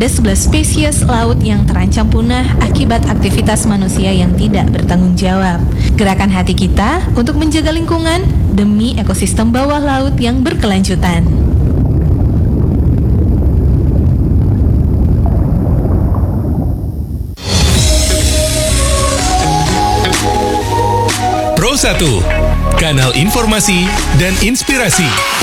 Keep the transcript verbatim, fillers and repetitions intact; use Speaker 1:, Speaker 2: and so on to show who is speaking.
Speaker 1: ada sebelas spesies laut yang terancam punah akibat aktivitas manusia yang tidak bertanggung jawab. Gerakan hati kita untuk menjaga lingkungan demi ekosistem bawah laut yang berkelanjutan.
Speaker 2: Pro satu, kanal informasi dan inspirasi.